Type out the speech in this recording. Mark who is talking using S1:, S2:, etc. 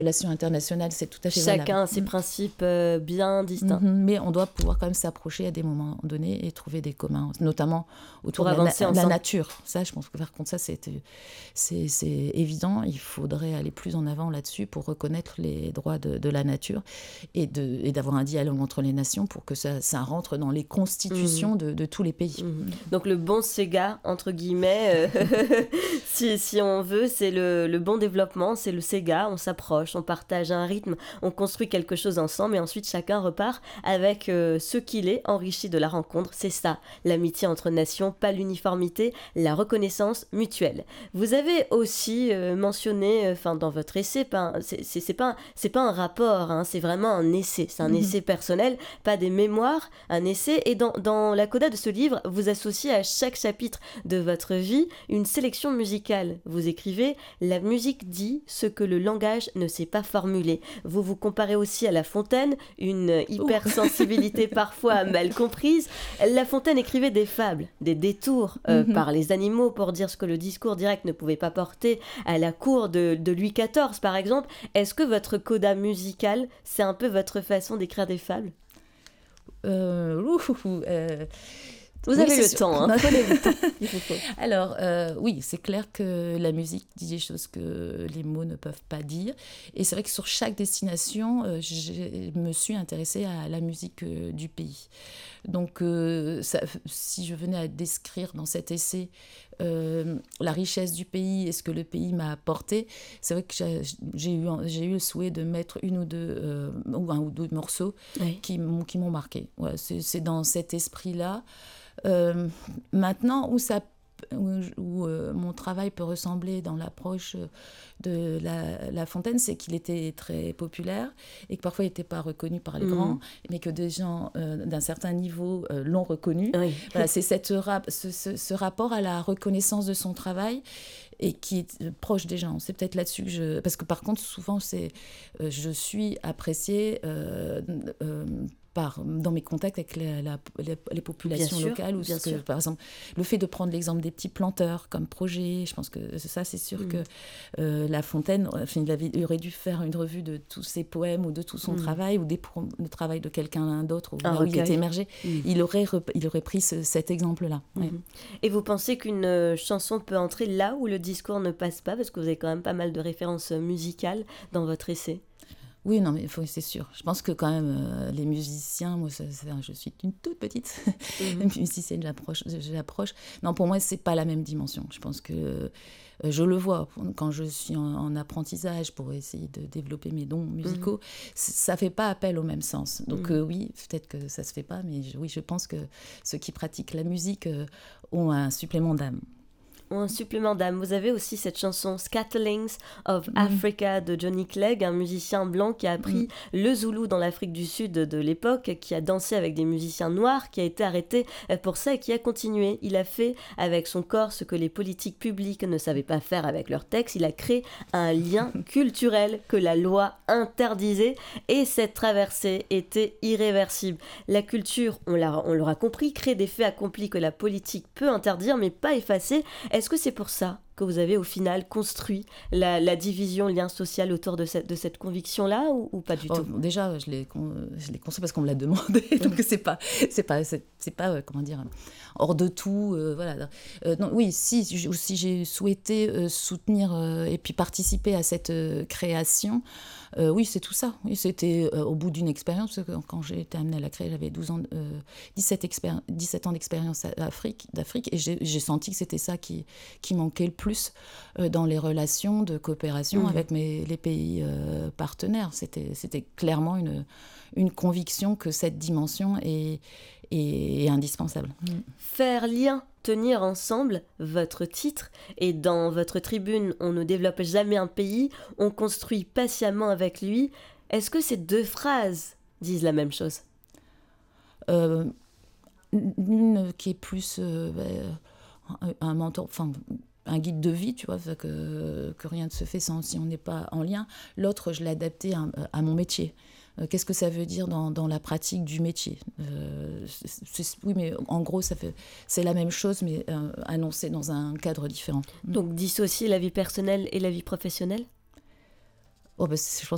S1: relations internationales, c'est tout à fait
S2: Chacun
S1: valable.
S2: a ses principes bien distincts.
S1: Mais on doit pouvoir quand même s'approcher à des moments donnés et trouver des communs, notamment autour
S2: Pour
S1: de
S2: avancer
S1: la
S2: ensemble.
S1: nature. Ça, je pense que par contre, ça, c'est évident. Il faudrait aller plus en avant là-dessus pour reconnaître les droits de la nature et d'avoir un dialogue entre les nations pour que ça rentre dans les constitutions de tous les pays.
S2: Donc le bon Sega, entre guillemets, si on veut, c'est le bon développement, c'est le Sega, on s'approche, on partage un rythme, on construit quelque chose ensemble et ensuite chacun repart avec ce qu'il est, enrichi de la rencontre. C'est ça, l'amitié entre nations, pas l'uniformité, la reconnaissance mutuelle. Vous avez aussi mentionné, dans votre essai, c'est pas un rapport, hein, c'est vraiment un essai, c'est un essai personnel, pas des mémoires, un essai. Et dans la coda de ce livre, vous associez à chaque chapitre de votre vie une sélection musicale. Vous écrivez « La musique dit ce que le langage ne sait pas formuler ». Vous vous comparez aussi à La Fontaine, une hypersensibilité parfois mal comprise. La Fontaine écrivait des fables, des détours par les animaux pour dire ce que le discours direct ne pouvait pas porter à la cour de Louis XIV, par exemple. Est-ce que votre coda musicale, c'est un peu votre façon d'écrire des fables ? Vous avez le temps, hein. Prenez le temps.
S1: Alors, oui, c'est clair que la musique dit des choses que les mots ne peuvent pas dire. Et c'est vrai que sur chaque destination, je me suis intéressée à la musique du pays. Donc, si je venais à décrire dans cet essai la richesse du pays et ce que le pays m'a apporté, c'est vrai que j'ai eu le souhait de mettre une ou deux, ou un ou deux morceaux qui m'ont marqué. Ouais, c'est dans cet esprit-là. Maintenant, où mon travail peut ressembler dans l'approche de La Fontaine, c'est qu'il était très populaire et que parfois il n'était pas reconnu par les grands, mais que des gens d'un certain niveau l'ont reconnu.
S2: Oui.
S1: Voilà, c'est ce rapport à la reconnaissance de son travail et qui est proche des gens. C'est peut-être là-dessus que parce que par contre, souvent, je suis appréciée dans mes contacts avec les populations locales.
S2: Bien sûr.
S1: Par exemple, le fait de prendre l'exemple des petits planteurs comme projet, je pense que ça, c'est sûr que La Fontaine, il aurait dû faire une revue de tous ses poèmes ou de tout son travail, ou le travail de quelqu'un d'autre, où il était émergé. Il aurait pris cet exemple-là. Ouais.
S2: Et vous pensez qu'une chanson peut entrer là où le discours ne passe pas, parce que vous avez quand même pas mal de références musicales dans votre essai?
S1: Oui, non, mais c'est sûr. Je pense que quand même, les musiciens, moi, je suis une toute petite musicienne, j'approche. Non, pour moi, c'est pas la même dimension. Je pense que je le vois quand je suis en apprentissage pour essayer de développer mes dons musicaux. Ça fait pas appel au même sens. Donc oui, peut-être que ça se fait pas, mais je pense que ceux qui pratiquent la musique ont un supplément d'âme.
S2: Un supplément d'âme. Vous avez aussi cette chanson Scatterlings of Africa de Johnny Clegg, un musicien blanc qui a appris le zoulou dans l'Afrique du Sud de l'époque, qui a dansé avec des musiciens noirs, qui a été arrêté pour ça et qui a continué. Il a fait avec son corps ce que les politiques publiques ne savaient pas faire avec leurs textes. Il a créé un lien culturel que la loi interdisait et cette traversée était irréversible. La culture, on l'aura compris, crée des faits accomplis que la politique peut interdire mais pas effacer. Est-ce que c'est pour ça que vous avez au final construit la division, le lien social autour de cette conviction-là ou pas du tout?
S1: Déjà, je l'ai construit parce qu'on me l'a demandé, donc c'est pas comment dire, hors de tout. Voilà. Non, oui, si j'ai souhaité soutenir et puis participer à cette création, oui, c'est tout ça. Oui, c'était au bout d'une expérience, parce que quand j'ai été amenée à la créer, j'avais 17 ans d'expérience d'Afrique, et j'ai senti que c'était ça qui manquait le plus dans les relations de coopération avec les pays partenaires. C'était clairement une conviction que cette dimension est indispensable.
S2: Faire lien, tenir ensemble, votre titre, et dans votre tribune, on ne développe jamais un pays, on construit patiemment avec lui. Est-ce que ces deux phrases disent la même chose?
S1: Une qui est plus un mentor, un guide de vie, tu vois, que rien ne se fait si on n'est pas en lien. L'autre, je l'ai adapté à mon métier. Qu'est-ce que ça veut dire dans la pratique du métier? Oui, mais en gros, c'est la même chose, mais annoncée dans un cadre différent.
S2: Donc, dissocier la vie personnelle et la vie professionnelle?
S1: Je pense